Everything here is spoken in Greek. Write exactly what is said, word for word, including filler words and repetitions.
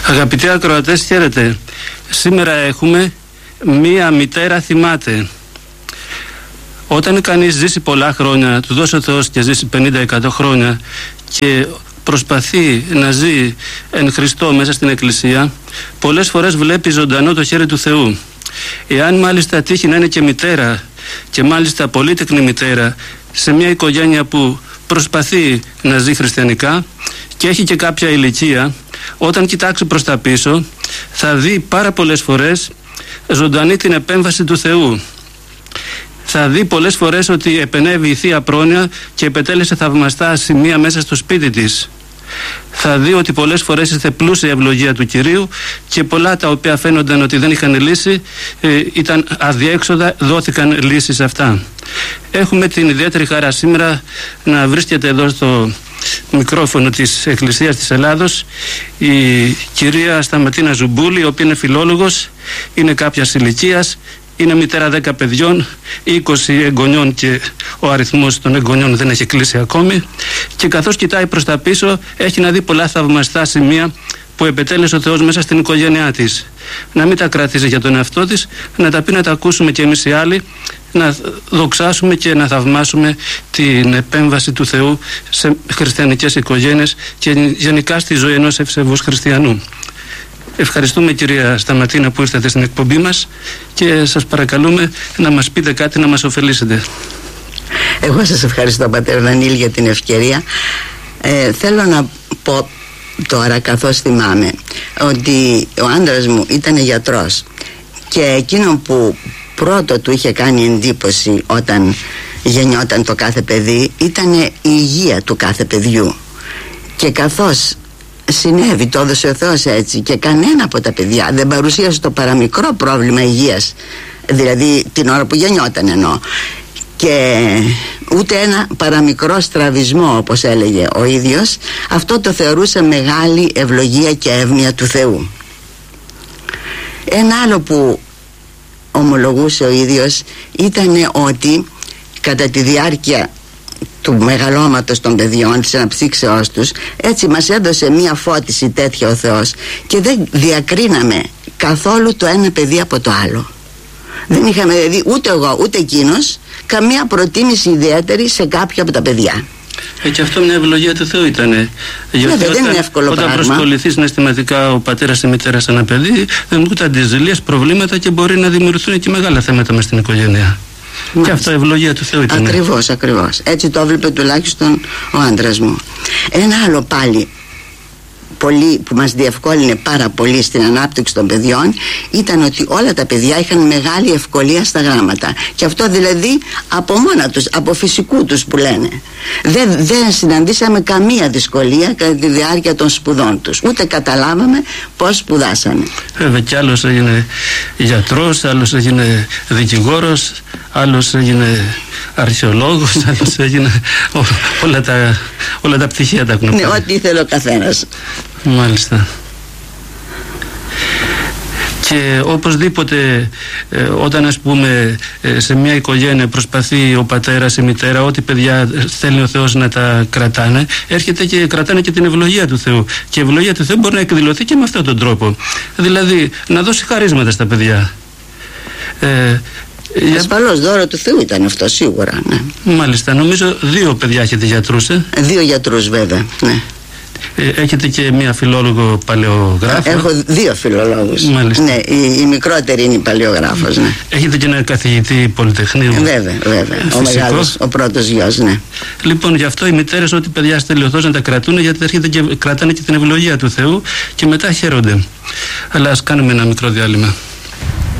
Αγαπητοί ακροατές, χαίρετε. Σήμερα έχουμε μία μητέρα θυμάται. Όταν κανείς ζήσει πολλά χρόνια, του δώσει ο Θεός και ζήσει πενήντα εκατό χρόνια και προσπαθεί να ζει εν Χριστώ μέσα στην Εκκλησία, πολλές φορές βλέπει ζωντανό το χέρι του Θεού. Εάν μάλιστα τύχει να είναι και μητέρα, και μάλιστα πολύτεκνη μητέρα, σε μια οικογένεια που προσπαθεί να ζει χριστιανικά και έχει και κάποια ηλικία, όταν κοιτάξει προς τα πίσω θα δει πάρα πολλές φορές ζωντανή την επέμβαση του Θεού. Θα δει πολλές φορές ότι επενέβη η Θεία Πρόνοια και επετέλεσε θαυμαστά σημεία μέσα στο σπίτι της. Θα δει ότι πολλές φορές ήρθε πλούσια ευλογία του Κυρίου και πολλά τα οποία φαίνονταν ότι δεν είχαν λύση, ε, ήταν αδιέξοδα, δόθηκαν λύσεις σε αυτά. Έχουμε την ιδιαίτερη χαρά σήμερα να βρίσκεται εδώ στο μικρόφωνο της Εκκλησίας της Ελλάδος η κυρία Σταματίνα Ζουμπούλη, η οποία είναι φιλόλογος, είναι κάποιας ηλικίας, είναι μητέρα δέκα παιδιών, είκοσι εγγονιών και ο αριθμός των εγγονιών δεν έχει κλείσει ακόμη, και καθώς κοιτάει προς τα πίσω έχει να δει πολλά θαυμαστά σημεία που επετέλεσε ο Θεός μέσα στην οικογένειά της. Να μην τα κρατήσει για τον εαυτό της, να τα πει να τα ακούσουμε και εμείς οι άλλοι, να δοξάσουμε και να θαυμάσουμε την επέμβαση του Θεού σε χριστιανικές οικογένειες και γενικά στη ζωή ενός ευσεβούς χριστιανού. Ευχαριστούμε κυρία Σταματίνα που ήρθατε στην εκπομπή μας και σας παρακαλούμε να μας πείτε κάτι να μας ωφελήσετε. Εγώ σας ευχαριστώ, πατέρα Δανίλη, για την ευκαιρία. Ε, θέλω να πω τώρα, καθώς θυμάμαι, ότι ο άντρας μου ήταν γιατρός και εκείνο που πρώτο του είχε κάνει εντύπωση όταν γεννιόταν το κάθε παιδί ήταν η υγεία του κάθε παιδιού, και καθώς συνέβη, το έδωσε ο Θεός έτσι, και κανένα από τα παιδιά δεν παρουσίασε το παραμικρό πρόβλημα υγείας, δηλαδή την ώρα που γεννιόταν εννοώ, και ούτε ένα παραμικρό στραβισμό, όπως έλεγε ο ίδιος, αυτό το θεωρούσε μεγάλη ευλογία και εύνοια του Θεού. Ένα άλλο που ομολογούσε ο ίδιος ήταν ότι κατά τη διάρκεια του μεγαλώματος των παιδιών, της αναψύξεώς τους, έτσι μας έδωσε μία φώτιση τέτοια ο Θεός και δεν διακρίναμε καθόλου το ένα παιδί από το άλλο. Δεν είχαμε δηλαδή ούτε εγώ ούτε εκείνος καμία προτίμηση ιδιαίτερη σε κάποιο από τα παιδιά. Ε, και αυτό μια ευλογία του Θεού ήταν. Γιατί δεν είναι εύκολο όταν πράγμα. προσκοληθεί συναισθηματικά ο πατέρας ή η μητέρα σε ένα παιδί, δημιουργούνται αντιζηλίες, προβλήματα και μπορεί να δημιουργηθούν και μεγάλα θέματα μες στην οικογένεια. Μάλιστα. Και αυτό η ευλογία του Θεού ήταν. Ακριβώς, ακριβώς. Έτσι το έβλεπε τουλάχιστον ο άντρας μου. Ένα άλλο πάλι πολύ, που μας διευκόλυνε πάρα πολύ στην ανάπτυξη των παιδιών, ήταν ότι όλα τα παιδιά είχαν μεγάλη ευκολία στα γράμματα, και αυτό δηλαδή από μόνα τους, από φυσικού τους που λένε. Δεν, δεν συναντήσαμε καμία δυσκολία κατά τη διάρκεια των σπουδών τους, ούτε καταλάβαμε πώς σπουδάσανε. Βέβαια, κι άλλος έγινε γιατρός, άλλος έγινε δικηγόρος, άλλος έγινε αρχαιολόγος, άλλος έγινε ό, όλα, τα, όλα τα πτυχία τα έχουν. Ναι, ό,τι ήθελε ο καθένας. Μάλιστα. Και οπωσδήποτε ε, όταν ας πούμε ε, σε μια οικογένεια προσπαθεί ο πατέρας, η μητέρα, ό,τι παιδιά θέλει ο Θεός να τα κρατάνε, έρχεται και κρατάνε και την ευλογία του Θεού, και η ευλογία του Θεού μπορεί να εκδηλωθεί και με αυτόν τον τρόπο, δηλαδή να δώσει χαρίσματα στα παιδιά. ε, Ασφαλώς δώρο του Θεού ήταν αυτό, σίγουρα, ναι. Μάλιστα, νομίζω δύο παιδιά έχετε γιατρούς, ε? Δύο γιατρούς βέβαια, ναι. Έχετε και μία φιλόλογο παλαιογράφο. Έχω δύο φιλολόγους. Μάλιστα. Ναι, η, η μικρότερη είναι η παλαιογράφος, ναι. Έχετε και ένα καθηγητή πολυτεχνείου. Βέβαια, βέβαια. Ο μεγάλος, ο πρώτος γιος, ναι. Λοιπόν, γι' αυτό οι μητέρες, ό,τι παιδιά στέλνει ο Θεός, να τα κρατούν, γιατί έρχεται και κρατάνε και την ευλογία του Θεού και μετά χαίρονται. Αλλά ας κάνουμε ένα μικρό διάλειμμα.